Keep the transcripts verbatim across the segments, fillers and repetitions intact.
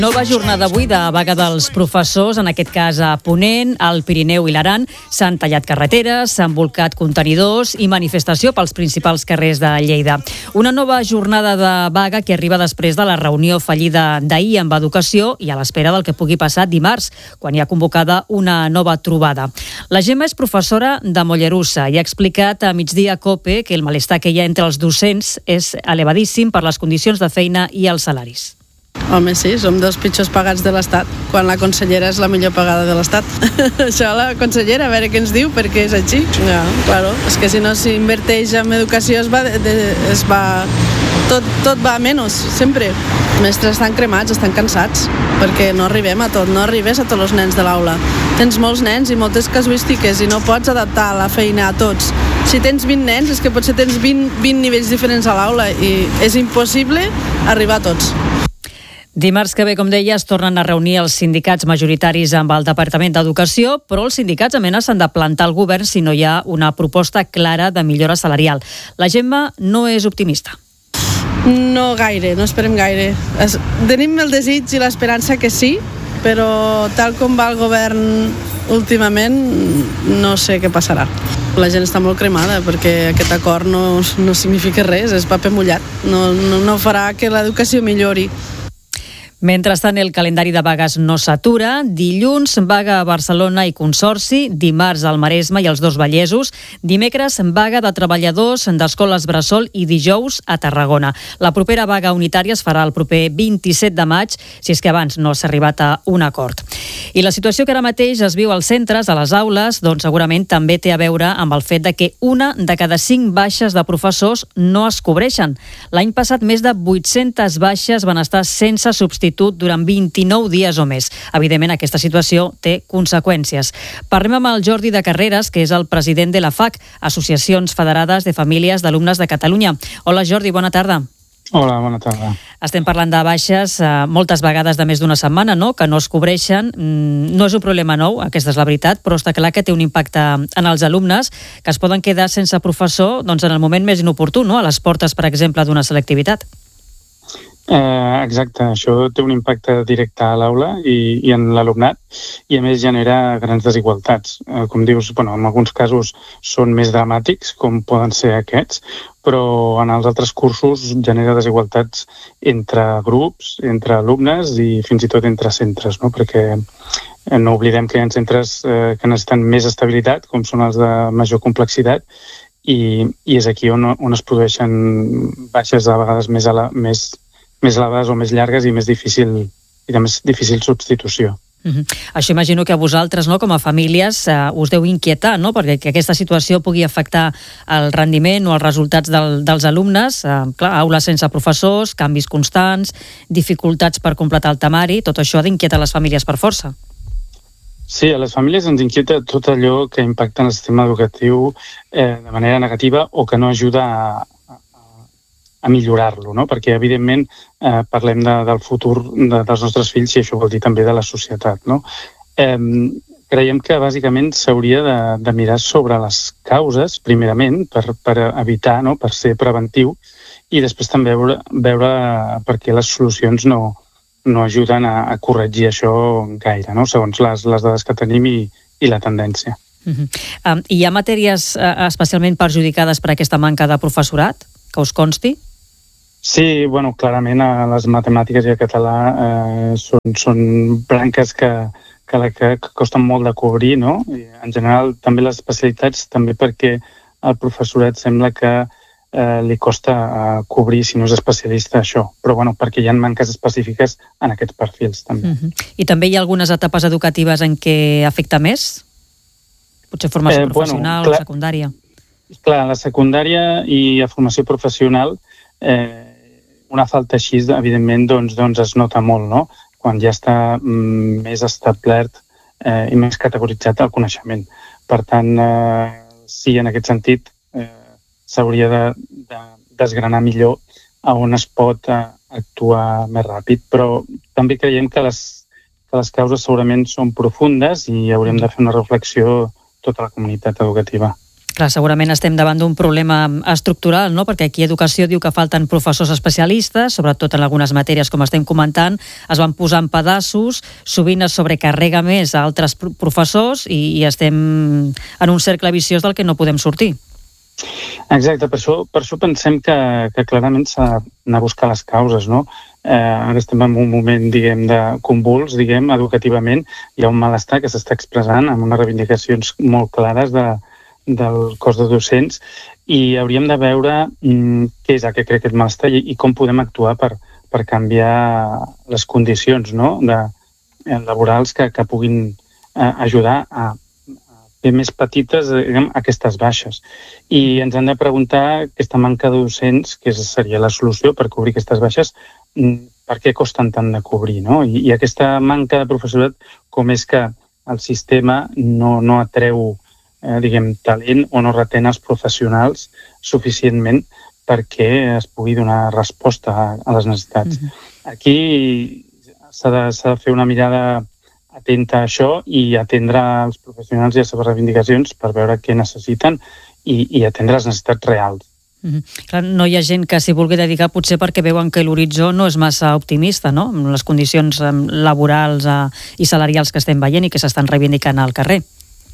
Nova jornada avui de vaga dels professors, en aquest cas a Ponent, al Pirineu i l'Aran. S'han tallat carreteres, s'han volcat contenidors i manifestació pels principals carrers de Lleida. Una nova jornada de vaga que arriba després de la reunió fallida d'ahir amb Educació i a l'espera del que pugui passar dimarts, quan hi ha convocada una nova trobada. La Gemma és professora de Mollerussa i ha explicat a Migdia Cope que el malestar que hi ha entre els docents és elevadíssim per les condicions de feina i els salaris. Home, sí, som dels pitjors pagats de l'Estat, quan la consellera és la millor pagada de l'Estat. Això la consellera, a veure què ens diu, perquè és així. Ja, claro, és que si no s'inverteix en educació es va, de, es va tot, tot va a menys, sempre. Els mestres estan cremats, estan cansats, perquè no arribem a tot, no arribes a tots els nens de l'aula. Tens molts nens i moltes casuístiques i no pots adaptar la feina a tots. Si tens vint nens, és que potser tens vint, vint nivells diferents a l'aula i és impossible arribar a tots. Dimarts que ve, com deia, es tornen a reunir els sindicats majoritaris amb el Departament d'Educació, però els sindicats amenacen de plantar el govern si no hi ha una proposta clara de millora salarial. La Gemma no és optimista. No gaire, no esperem gaire. Es, tenim el desig i l'esperança que sí, però tal com va el govern últimament, no sé què passarà. La gent està molt cremada perquè aquest acord no, no significa res, és paper mullat. No, no, no farà que l'educació millori. Mentrestant, el calendari de vagues no s'atura. Dilluns, vaga a Barcelona i Consorci, dimarts al Maresme i els dos Vallesos, dimecres, vaga de treballadors d'escoles bressol i dijous a Tarragona. La propera vaga unitària es farà el proper vint-i-set de maig, si és que abans no s'ha arribat a un acord. I la situació que ara mateix es viu als centres, a les aules, doncs segurament també té a veure amb el fet de que una de cada cinc baixes de professors no es cobreixen. L'any passat, més de vuit-centes baixes van estar sense substituir durant vint-i-nou dies o més. Evidentment, aquesta situació té conseqüències. Parlem amb el Jordi de Carreras, que és el president de la F A C, Associacions Federades de Famílies d'Alumnes de Catalunya. Hola, Jordi, bona tarda. Hola, bona tarda. Estem parlant de baixes eh, moltes vegades de més d'una setmana, no?, que no es cobreixen. Mm, no és un problema nou, aquesta és la veritat, però està clar que té un impacte en els alumnes que es poden quedar sense professor doncs, en el moment més inoportú, no?, a les portes, per exemple, d'una selectivitat. Eh, exacte, això té un impacte directe a l'aula i, i en l'alumnat i a més genera grans desigualtats. Eh, com dius, bueno, en alguns casos són més dramàtics, com poden ser aquests, però en els altres cursos genera desigualtats entre grups, entre alumnes i fins i tot entre centres, no? Perquè eh, no oblidem que hi ha centres eh, que necessiten més estabilitat, com són els de major complexitat, i, i és aquí on, on es produeixen baixes a vegades més, a la, més més elevades o més llargues i més difícil i de més difícil substitució. Uh-huh. Això imagino que a vosaltres, no, com a famílies, eh, us deu inquietar, no?, perquè que aquesta situació pugui afectar el rendiment o els resultats del, dels alumnes. Eh, clar, aules sense professors, canvis constants, dificultats per completar el temari, tot això ha d'inquietar les famílies per força. Sí, a les famílies ens inquieta tot allò que impacta en el sistema educatiu eh, de manera negativa o que no ajuda a a millorar-lo, no? Perquè, evidentment, eh, parlem de, del futur de, dels nostres fills i això vol dir també de la societat, no? Eh, creiem que, bàsicament, s'hauria de, de mirar sobre les causes, primerament, per, per evitar, no?, per ser preventiu, i després també veure, veure per què les solucions no, no ajuden a, a corregir això gaire, no?, segons les, les dades que tenim i, i la tendència. Uh-huh. Um, hi ha matèries uh, especialment perjudicades per aquesta manca de professorat, que us consti? Sí, bueno, clarament a les matemàtiques i el català eh, són, són branques que, que, que, que costen molt de cobrir, no? I en general, també les especialitats, també perquè al professorat sembla que eh, li costa eh, cobrir, si no és especialista, això. Però, bueno, perquè hi ha manques específiques en aquests perfils, també. Uh-huh. I també hi ha algunes etapes educatives en què afecta més? Potser formació eh, professional bueno, clar, o secundària? Clar, la secundària i la formació professional eh, una falta així, evidentment, doncs, doncs es nota molt, no?, quan ja està mm, més establert eh, i més categoritzat el coneixement. Per tant, eh, sí, en aquest sentit, eh, s'hauria de, de desgranar millor a on es pot eh, actuar més ràpid, però també creiem que les, que les causes segurament són profundes i haurem de fer una reflexió tota la comunitat educativa. Clar, segurament estem davant d'un problema estructural, no? Perquè aquí Educació diu que falten professors especialistes, sobretot en algunes matèries, com estem comentant, es van posar en pedaços, sovint es sobrecarrega més a altres professors i, i estem en un cercle viciós del que no podem sortir. Exacte, per això, per això pensem que, que clarament s'ha d'anar a buscar les causes, no? Eh, ara estem en un moment, diguem, de convuls, diguem, educativament. Hi ha un malestar que s'està expressant amb unes reivindicacions molt clares de, del cos de docents i hauríem de veure mm, què és el que crea aquest malestar i, i com podem actuar per, per canviar les condicions, no? de, eh, laborals que, que puguin eh, ajudar a fer més petites, diguem, aquestes baixes. I ens han de preguntar aquesta manca de docents, que seria la solució per cobrir aquestes baixes, per què costen tant de cobrir, no? I, i aquesta manca de professorat, com és que el sistema no, no atreu, eh, diguem, talent o no retén els professionals suficientment perquè es pugui donar resposta a, a les necessitats. Mm-hmm. Aquí s'ha de, s'ha de fer una mirada atenta a això i atendre els professionals i les seves reivindicacions per veure què necessiten i, i atendre les necessitats reals. Mm-hmm. Clar, no hi ha gent que s'hi vulgui dedicar potser perquè veuen que l'horitzó no és massa optimista, no? Amb les condicions laborals eh, i salarials que estem veient i que s'estan reivindicant al carrer.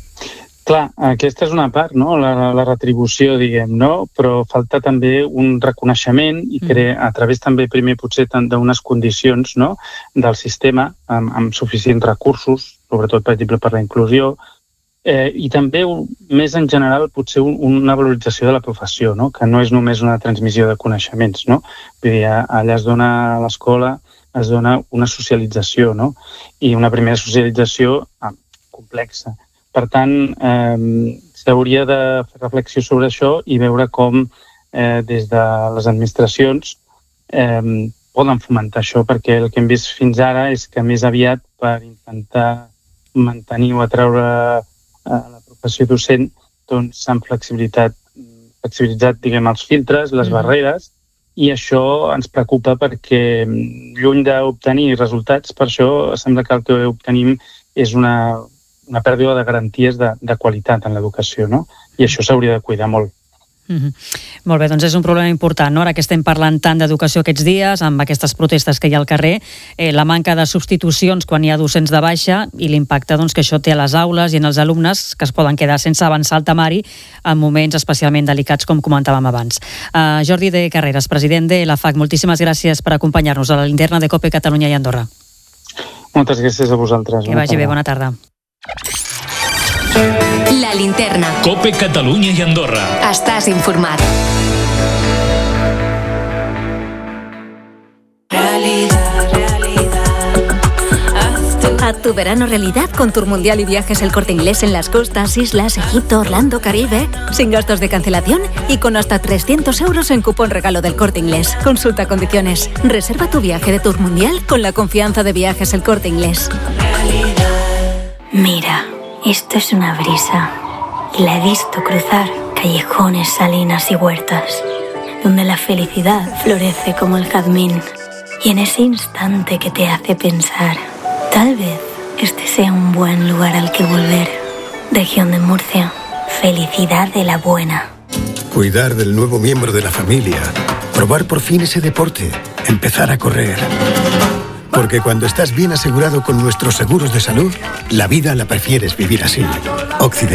Clar, aquesta és una part, no? La, la retribució, diguem, no? Però falta també un reconeixement i crear, a través també primer potser d'unes condicions, no? Del sistema amb, amb suficients recursos, sobretot per exemple per la inclusió, eh, i també més en general potser un, una valorització de la professió, no? Que no és només una transmissió de coneixements, no? Vull dir, allà es dona a l'escola, es dona una socialització, no? I una primera socialització ah, complexa. Per tant, eh, s'hauria de fer reflexió sobre això i veure com eh, des de les administracions eh, poden fomentar això, perquè el que hem vist fins ara és que més aviat per intentar mantenir o atreure eh, la professió docent doncs s'han flexibilitat, flexibilitzat diguem, els filtres, les mm. barreres, i això ens preocupa perquè lluny d'obtenir resultats, per això sembla que el que obtenim és una una pèrdua de garanties de, de qualitat en l'educació, no? I això s'hauria de cuidar molt. Mm-hmm. Molt bé, doncs és un problema important, no? Ara que estem parlant tant d'educació aquests dies, amb aquestes protestes que hi ha al carrer, eh, la manca de substitucions quan hi ha docents de baixa i l'impacte doncs, que això té a les aules i en els alumnes que es poden quedar sense avançar el temari en moments especialment delicats, com comentàvem abans. Uh, Jordi de Carreras, president de la F A C, moltíssimes gràcies per acompanyar-nos a la linterna de COPE Catalunya i Andorra. Moltes gràcies a vosaltres. Que vagi bé, bona tarda. La linterna. COPE Catalunya i Andorra. Estàs informat. Realidad, realidad. Haz tu verano realidad con Tour Mundial y Viajes El Corte Inglés en las costas, islas, Egipto, Orlando, Caribe, sin gastos de cancelación y con hasta trescientos euros en cupón regalo del Corte Inglés. Consulta condiciones. Reserva tu viaje de Tour Mundial con la confianza de Viajes El Corte Inglés. Mira, esto es una brisa y la he visto cruzar callejones, salinas y huertas, donde la felicidad florece como el jazmín. Y en ese instante que te hace pensar, tal vez este sea un buen lugar al que volver. Región de Murcia, felicidad de la buena. Cuidar del nuevo miembro de la familia, probar por fin ese deporte, empezar a correr. Porque cuando estás bien asegurado con nuestros seguros de salud, la vida la prefieres vivir así. Occident.